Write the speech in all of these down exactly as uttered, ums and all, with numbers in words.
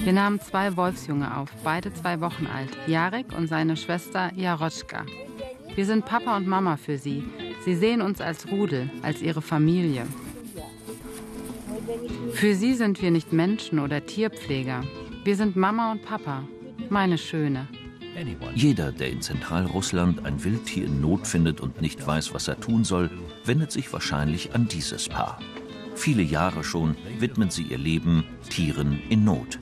Wir nahmen zwei Wolfsjunge auf, beide zwei Wochen alt, Jarek und seine Schwester Jaroschka. Wir sind Papa und Mama für sie. Sie sehen uns als Rudel, als ihre Familie. Für sie sind wir nicht Menschen oder Tierpfleger. Wir sind Mama und Papa, meine Schöne. Jeder, der in Zentralrussland ein Wildtier in Not findet und nicht weiß, was er tun soll, wendet sich wahrscheinlich an dieses Paar. Viele Jahre schon widmen sie ihr Leben Tieren in Not.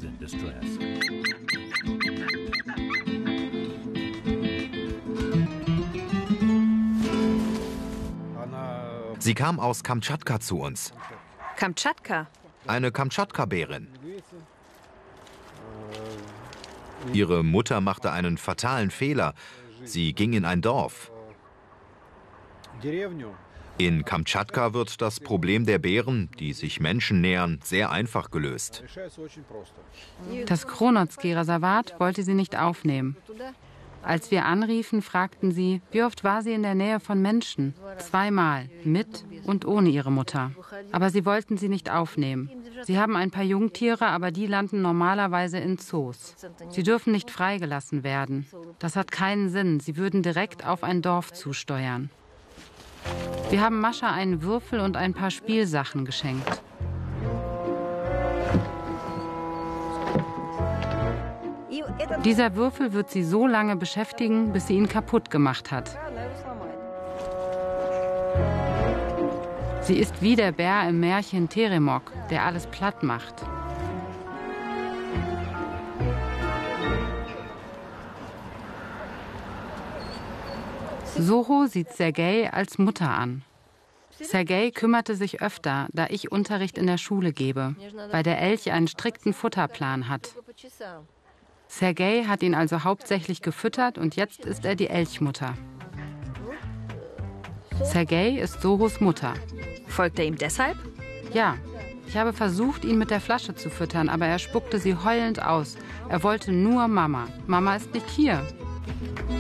Sie kam aus Kamtschatka zu uns. Kamtschatka? Eine Kamtschatka-Bärin. Ihre Mutter machte einen fatalen Fehler. Sie ging in ein Dorf. In Kamtschatka wird das Problem der Bären, die sich Menschen nähern, sehr einfach gelöst. Das Kronotski-Reservat wollte sie nicht aufnehmen. Als wir anriefen, fragten sie, wie oft war sie in der Nähe von Menschen? Zweimal, mit und ohne ihre Mutter. Aber sie wollten sie nicht aufnehmen. Sie haben ein paar Jungtiere, aber die landen normalerweise in Zoos. Sie dürfen nicht freigelassen werden. Das hat keinen Sinn. Sie würden direkt auf ein Dorf zusteuern. Wir haben Mascha einen Würfel und ein paar Spielsachen geschenkt. Dieser Würfel wird sie so lange beschäftigen, bis sie ihn kaputt gemacht hat. Sie ist wie der Bär im Märchen Teremok, der alles platt macht. Soho sieht Sergei als Mutter an. Sergei kümmerte sich öfter, da ich Unterricht in der Schule gebe, weil der Elch einen strikten Futterplan hat. Sergei hat ihn also hauptsächlich gefüttert und jetzt ist er die Elchmutter. Sergei ist Sohos Mutter. Folgt er ihm deshalb? Ja. Ich habe versucht, ihn mit der Flasche zu füttern, aber er spuckte sie heulend aus. Er wollte nur Mama. Mama ist nicht hier.